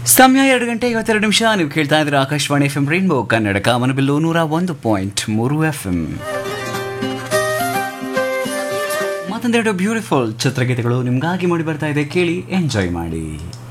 ಸಮಯ 2:52 ನೀವು ಕೇಳ್ತಾ ಇದ್ರೆ Akashvani F M rainbow Kannada ಕಾಮನಬಿಲ್ಲು 101.3 FM. ಮತ್ತೊಂದೆರಡು ಬ್ಯೂಟಿಫುಲ್ ಚಿತ್ರಗೀತೆಗಳು ನಿಮ್ಗಾಗಿ ಮೂಡಿ ಬರ್ತಾ ಇದೆ, ಕೇಳಿ ಎಂಜಾಯ್ ಮಾಡಿ.